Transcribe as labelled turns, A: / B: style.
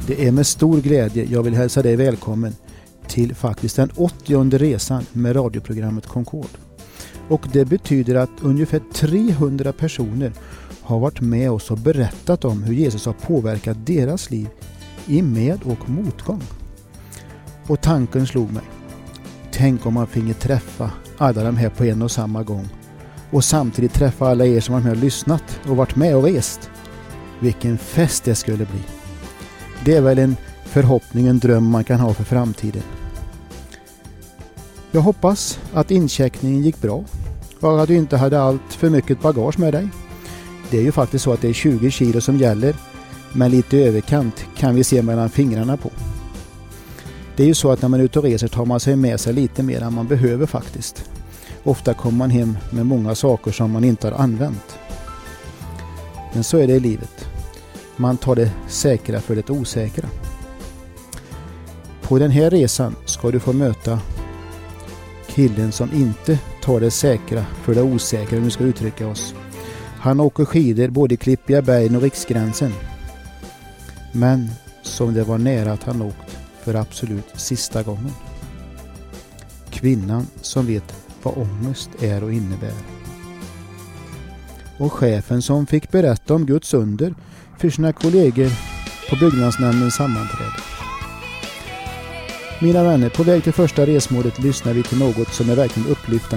A: Det är med stor glädje jag vill hälsa dig välkommen till faktiskt den 80:e resan med radioprogrammet Concord. Och det betyder att ungefär 300 personer har varit med oss och berättat om hur Jesus har påverkat deras liv i med- och motgång. Och tanken slog mig. Tänk om man finge träffa alla de här på en och samma gång. Och samtidigt träffa alla er som har med och lyssnat och varit med och rest. Vilken fest det skulle bli. Det är väl en förhoppning, en dröm man kan ha för framtiden. Jag hoppas att incheckningen gick bra och att du inte hade allt för mycket bagage med dig. Det är ju faktiskt så att det är 20 kilo som gäller, men lite överkant kan vi se mellan fingrarna på. Det är ju så att när man är ute och reser tar man sig med sig lite mer än man behöver faktiskt. Ofta kommer man hem med många saker som man inte har använt. Men så är det i livet. Man tar det säkra för det osäkra. På den här resan ska du få möta killen som inte tar det säkra för det osäkra, om vi ska uttrycka oss. Han åker skidor både i Klippiga bergen och Riksgränsen. Men som det var nära att han åkt för absolut sista gången. Kvinnan som vet vad ångest är och innebär. Och chefen som fick berätta om Guds under för sina kollegor på byggnadsnämndens sammanträde. Mina vänner, på väg till första resmålet lyssnar vi till något som är verkligen upplyftande.